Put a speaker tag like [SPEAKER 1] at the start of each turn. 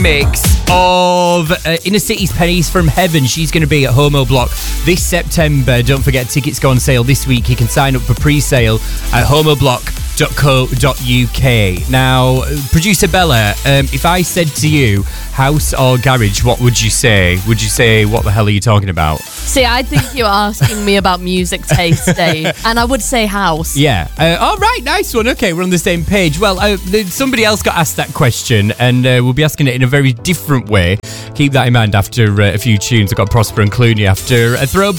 [SPEAKER 1] Mix of Inner City's Pennies from Heaven. She's going to be at Homo Block this September. Don't forget, tickets go on sale this week. You can sign up for pre-sale at homoblock.co.uk. Now, producer Bella, if I said to you house or garage, what would you say? Would you say, what the hell are you talking about?
[SPEAKER 2] See, I think you're asking me about music taste, Dave, and I would say house.
[SPEAKER 1] Yeah. All right, nice one. Okay, we're on the same page. Well, somebody else got asked that question, and we'll be asking it in a very different way. Keep that in mind after a few tunes. I've got Prosper and Clooney after a throwback.